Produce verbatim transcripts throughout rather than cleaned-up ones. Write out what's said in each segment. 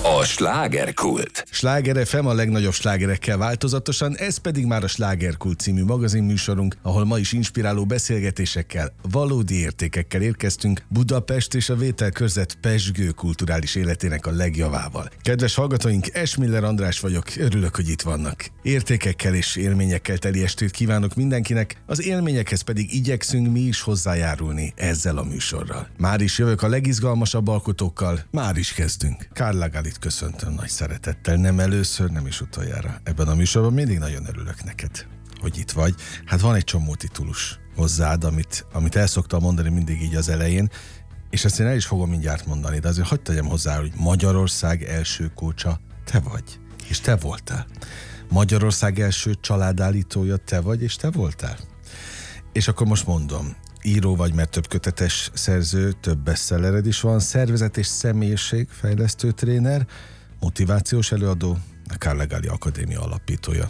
A slágerkult. Sláger ef em a legnagyobb slágerekkel változatosan, ez pedig már a Slágerkult című magazinműsorunk, ahol ma is inspiráló beszélgetésekkel, valódi értékekkel érkeztünk Budapest és a vételkörzet pezsgő kulturális életének a legjavával. Kedves hallgatóink, Esmiller András vagyok, örülök, hogy itt vannak. Értékekkel és élményekkel teli estét kívánok mindenkinek, az élményekhez pedig igyekszünk mi is hozzájárulni ezzel a műsorral. Már is jövök a legizgalmasabb alkotókkal, már is kezdünk. Carla Gallit köszöntöm nagy szeretettel, nem először, nem is utoljára. Ebben a műsorban mindig nagyon örülök neked, hogy itt vagy. Hát van egy csomó titulus hozzád, amit, amit el szoktam mondani mindig így az elején, és ezt én el is fogom mindjárt mondani, de azért hagyd tegyem hozzá, hogy Magyarország első kócsa te vagy, és te voltál. Magyarország első családállítója te vagy, és te voltál. És akkor most mondom, író vagy, mert több kötetes szerző, több bestsellered is van, szervezet és személyiségfejlesztő tréner, motivációs előadó, a Carla Galli Akadémia alapítója.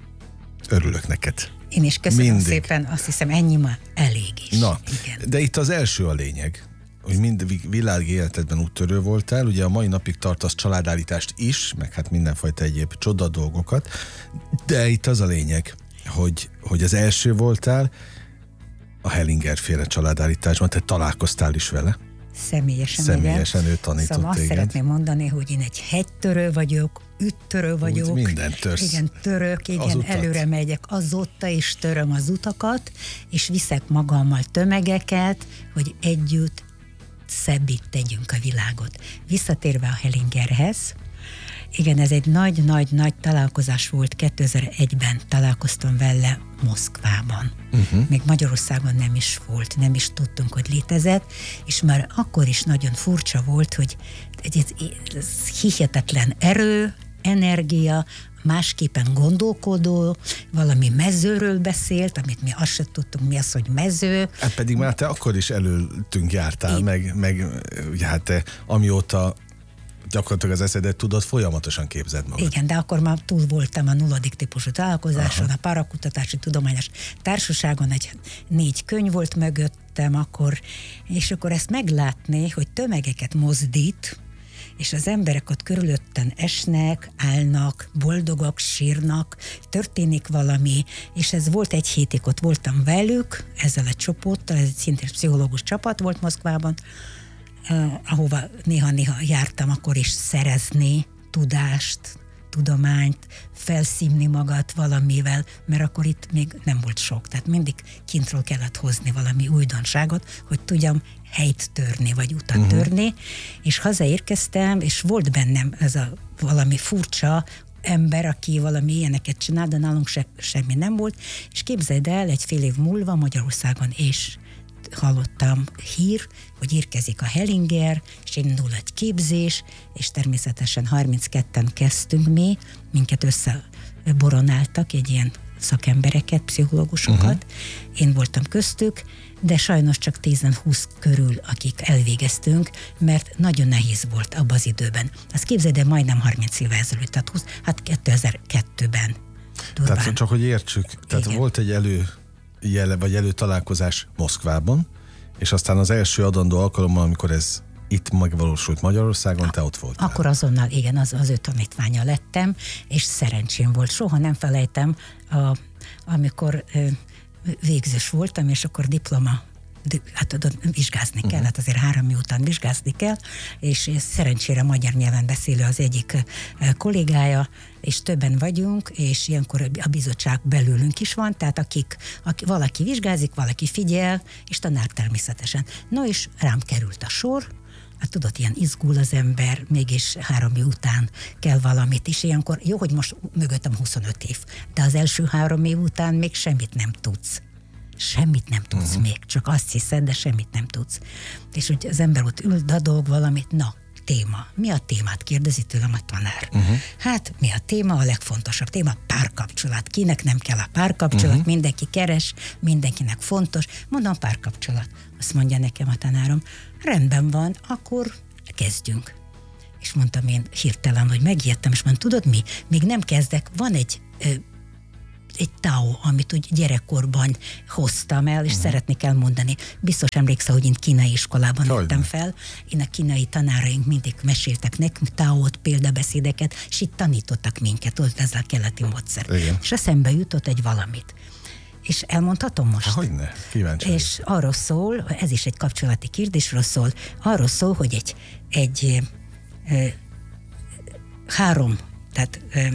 Örülök neked. Én is köszönöm Mindig. szépen, azt hiszem ennyi már elég is. Na, igen. De itt az első a lényeg, hogy mind világi életedben úttörő voltál, ugye a mai napig tartasz családállítást is, meg hát mindenfajta egyéb csoda dolgokat, de itt az a lényeg, hogy, hogy az első voltál a Hellinger féle családállításban, te találkoztál is vele. Személyesen, Személyesen igen. ő tanított szóval azt téged. szeretném mondani, hogy én egy hegytörő vagyok, üttörő vagyok. Úgy mindent törsz. Igen, török, igen, Az utat. előre megyek azóta, és töröm az utakat, és viszek magammal tömegeket, hogy együtt szebbé tegyünk a világot. Visszatérve a Hellingerhez, igen, ez egy nagy-nagy-nagy találkozás volt, kétezer-egyben találkoztam vele Moszkvában. Uh-huh. Még Magyarországon nem is volt, nem is tudtunk, hogy létezett, és már akkor is nagyon furcsa volt, hogy ez, ez hihetetlen erő, energia, másképpen gondolkodó, valami mezőről beszélt, amit mi azt sem tudtunk, mi az, hogy mező. Hát pedig már te akkor is előttünk jártál, Én... meg, meg ugye hát te amióta gyakorlatilag az eszedet tudod, folyamatosan képzeld magad. Igen, de akkor már túl voltam a nulladik típusú találkozáson, aha, a Parakutatási Tudományos Társaságon, egy négy könyv volt mögöttem akkor, és akkor ezt meglátni, hogy tömegeket mozdít, és az emberek ott körülötten esnek, állnak, boldogak, sírnak, történik valami, és ez volt egy hétig, ott voltam velük, ezzel a csoporttal, ez egy szintén pszichológus csapat volt Moszkvában, Uh, ahova néha-néha jártam, akkor is szerezni tudást, tudományt, felszívni magad valamivel, mert akkor itt még nem volt sok, tehát mindig kintről kellett hozni valami újdonságot, hogy tudjam helyt törni, vagy utat uh-huh. törni, és hazaérkeztem, és volt bennem ez a valami furcsa ember, aki valami ilyeneket csinál, de nálunk se, semmi nem volt, és képzeld el, egy fél év múlva Magyarországon és hallottam hír, hogy érkezik a Hellinger, és indul egy képzés, és természetesen harmincketten kezdtünk mi, minket összeboronáltak egy ilyen szakembereket, pszichológusokat. Uh-huh. Én voltam köztük, de sajnos csak tíz-húsz körül, akik elvégeztünk, mert nagyon nehéz volt abban az időben. Azt képzeld, de majdnem harminc éve ezelőtt, tehát húsz, hát kétezer-kettőben. Durván. Tehát csak, hogy értsük, tehát igen, volt egy elő jele, vagy előtalálkozás Moszkvában, és aztán az első adandó alkalommal, amikor ez itt megvalósult Magyarországon, te ott voltál. Akkor azonnal, igen, az, az ő tanítványa lettem, és szerencsém volt. Soha nem felejtem, a, amikor ö, végzős voltam, és akkor diploma, hát oda vizsgázni kell, uh-huh. hát azért három év után vizsgázni kell, és szerencsére magyar nyelven beszélő az egyik kollégája, és többen vagyunk, és ilyenkor a bizottság belőlünk is van, tehát akik, akik valaki vizsgázik, valaki figyel, és tanár természetesen. No, és rám került a sor, hát tudod, ilyen izgul az ember, mégis három év után kell valamit is, ilyenkor jó, hogy most mögöttem huszonöt év, de az első három év után még semmit nem tudsz. Semmit nem tudsz uh-huh. még, csak azt hiszed, de semmit nem tudsz. És hogy az ember ott ül, dadog valamit, na, téma. Mi a témát? Kérdezi tőlem a tanár. Uh-huh. Hát, mi a téma? A legfontosabb téma? Párkapcsolat. Kinek nem kell a párkapcsolat? Uh-huh. Mindenki keres, mindenkinek fontos. Mondom, párkapcsolat. Azt mondja nekem a tanárom, rendben van, akkor kezdjünk. És mondtam én hirtelen, hogy megijedtem, és mondtam, tudod mi? Még nem kezdek, van egy ö, egy tao, amit úgy gyerekkorban hoztam el, és uh-huh. szeretnék elmondani. Biztos emlékszel, hogy én kínai iskolában nőttem fel. Én a kínai tanáraink mindig meséltek nekünk taót, példabeszédeket, és itt tanítottak minket, ott ez a keleti módszer. Igen. És eszembe jutott egy valamit. És elmondhatom most? Hogyne, kíváncsi. És arról szól, ez is egy kapcsolati kérdésről szól, arról szól, hogy egy, egy e, három, tehát e,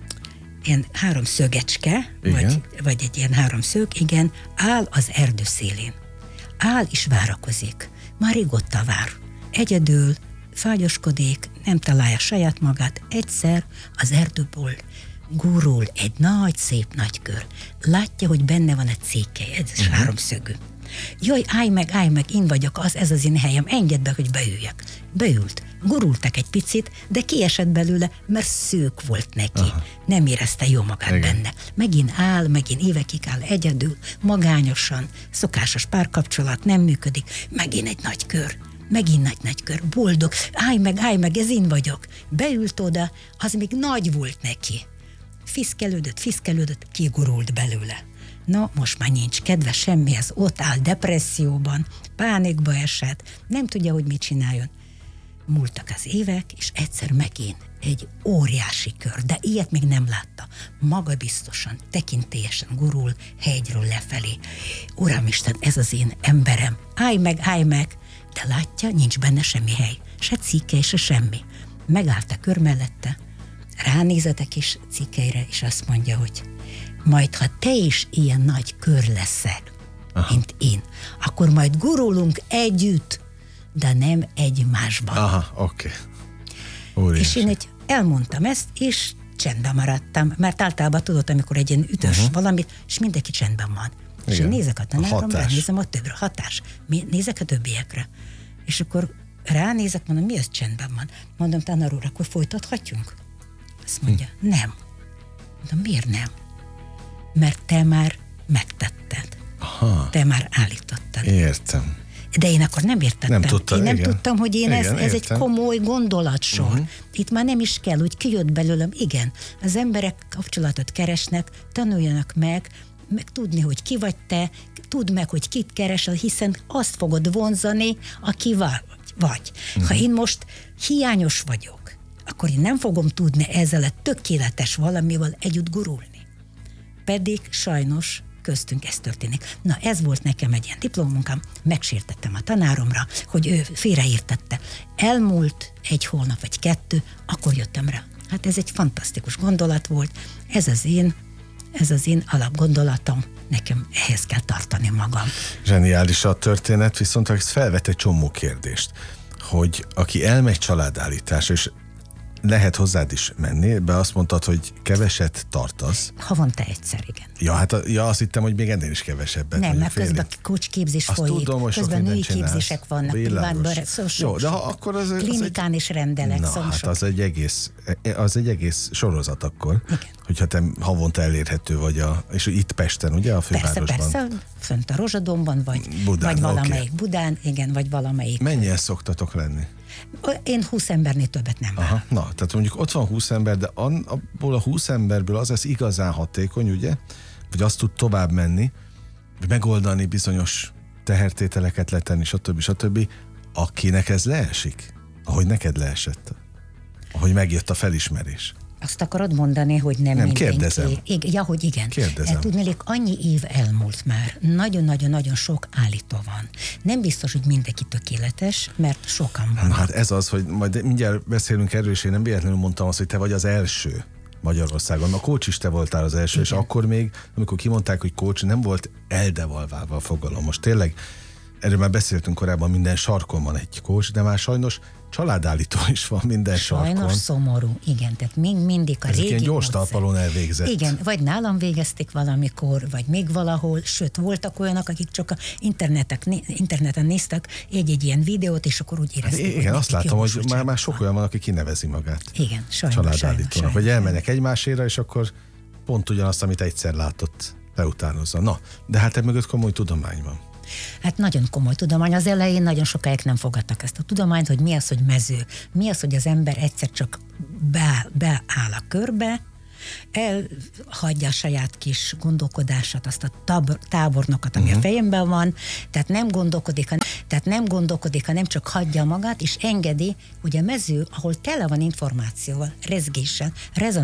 ilyen három szögecske, vagy, vagy egy ilyen három szög, igen, áll az erdő szélén. Áll és várakozik. Már régóta vár. Egyedül, fágyoskodik, nem találja saját magát. Egyszer az erdőből gurul egy nagy, szép nagy kör. Látja, hogy benne van egy cékely, ez uh-huh. háromszögű. Jaj, állj meg, állj meg, én vagyok az, ez az én helyem, engedd be, hogy beüljek. Beült. Gurultak egy picit, de kiesett belőle, mert szők volt neki. Aha. Nem érezte jó magát igen. benne. Megint áll, megint évekig áll egyedül, magányosan, szokásos párkapcsolat, nem működik. Megint egy nagy kör. Megint nagy-nagy kör, boldog. Állj meg, állj meg, ez én vagyok. Beült oda, az még nagy volt neki. Fiszkelődött, fiszkelődött, kigurult belőle. No, most már nincs kedve semmihez, ott áll depresszióban, pánikba esett, nem tudja, hogy mit csináljon. Múltak az évek, és egyszer megint egy óriási kör, de ilyet még nem látta. Magabiztosan, tekintélyesen gurul hegyről lefelé. Uramisten, ez az én emberem, állj meg, állj meg, de látja, nincs benne semmi hely, se cikkely, se semmi. Megállt a kör mellette, ránézett a kis cikkeire, és azt mondja, hogy majd, ha te is ilyen nagy kör leszel, aha. mint én, akkor majd gurulunk együtt, de nem egymásban. Aha, oké. Okay. És én egy elmondtam ezt, és csendben maradtam, mert általában tudod, amikor egy ilyen ütös uh-huh. valamit, és mindenki csendben van. Igen. És én nézek a tanáromra, nézem a többre, hatás, nézek a többiekre. És akkor ránézek, mondom, mi az csendben van? Mondom, tanár úr, akkor folytathatjunk? Azt mondja, hm. nem. Mondom, miért nem? Mert te már megtetted. Aha. Te már állítottad. Értem. De én akkor nem értettem. Nem tudta, én nem igen. tudtam, hogy én igen, ez, ez egy komoly gondolatsor. Uh-huh. Itt már nem is kell, hogy kijött belőlem. Igen, az emberek kapcsolatot keresnek, tanuljanak meg, meg tudni, hogy ki vagy te, tudd meg, hogy kit keresel, hiszen azt fogod vonzani, aki vagy. vagy. Uh-huh. Ha én most hiányos vagyok, akkor én nem fogom tudni ezzel a tökéletes valamivel együtt gurulni. Pedig sajnos köztünk ez történik. Na, ez volt nekem egy ilyen diplomunkám, megsértettem a tanáromra, hogy ő félreértette. Elmúlt egy hónap vagy kettő, akkor jöttem rá. Hát ez egy fantasztikus gondolat volt, ez az én, ez az én alapgondolatom, nekem ehhez kell tartani magam. Zseniális a történet, viszont ez felvet egy csomó kérdést, hogy aki elmegy családállításra, és lehet hozzád is menni, be azt mondtad, hogy keveset tartasz. Havonta egyszer, igen. Ja, hát a, ja, azt hittem, hogy még ennél is kevesebbet. Nem, mert közben coachképzés folyik, tudom, hogy közben női képzések vannak, privátban, szóval jó, de ha akkor az, klinikán az egy, is rendelek. Na, szóval hát sok. az egy egész, az egy egész sorozat akkor, igen. Hogyha te havonta elérhető vagy, a, és itt Pesten, ugye, a fővárosban? Persze, persze, fönt a Rozsadomban, vagy, Budán, vagy valamelyik okay. Budán, igen, vagy valamelyik. Mennyien szoktatok lenni? Én húsz embernél többet nem Aha, na, tehát mondjuk ott van húsz ember, de abból a húsz emberből az lesz igazán hatékony, ugye? Vagy azt tud tovább menni, vagy megoldani bizonyos tehertételeket letenni, stb. stb. Akinek ez leesik, ahogy neked leesett, ahogy megjött a felismerés. Azt akarod mondani, hogy nem, nem mindenki... kérdezem. Igen, ja, hogy igen. Kérdezem. Tudnélik, annyi év elmúlt már, nagyon-nagyon-nagyon sok állító van. Nem biztos, hogy mindenki tökéletes, mert sokan van. Na, hát ez az, hogy majd mindjárt beszélünk erről, és én nem véletlenül mondtam azt, hogy te vagy az első Magyarországon. A coach is te voltál az első, igen. És akkor még, amikor kimondták, hogy coach, nem volt eldevalválva a fogalom. Most tényleg, erről már beszéltünk korábban, minden sarkon van egy coach, de már sajnos családállító is van minden Sajnos sarkon. Sajnos szomorú, igen, tehát még mindig a Ezek régi ilyen gyors módszer. talpalon elvégzett. Igen, vagy nálam végezték valamikor, vagy még valahol, sőt, voltak olyanok, akik csak a internetek, interneten néztek egy-egy ilyen videót, és akkor úgy érezték. Hát igen, azt látom, hogy már, már sok olyan van, aki kinevezi magát. Igen, sajnos. Családállítónak, vagy elmennek egymáséra, és akkor pont ugyanazt, amit egyszer látott, leutánozza. Na, de hát ebből mögött komoly tudomány van. Hát nagyon komoly tudomány. Az elején nagyon sokáig nem fogadtak ezt a tudományt, hogy mi az, hogy mező. Mi az, hogy az ember egyszer csak beáll, beáll a körbe, elhagyja a saját kis gondolkodását, azt a tab- tábornokat, ami uh-huh. a fejemben van, tehát nem gondolkodik, tehát nem gondolkodik, hanem csak hagyja magát, és engedi, hogy a mező, ahol tele van információval, rezgéssel, rezon